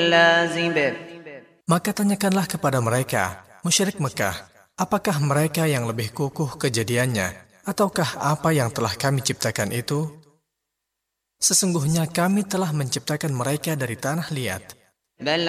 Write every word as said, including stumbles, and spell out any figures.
لازب. Maka tanyakanlah kepada mereka, musyrik Mekah, apakah mereka yang lebih kukuh kejadiannya, ataukah apa yang telah kami ciptakan itu? Sesungguhnya kami telah menciptakan mereka dari tanah liat. بل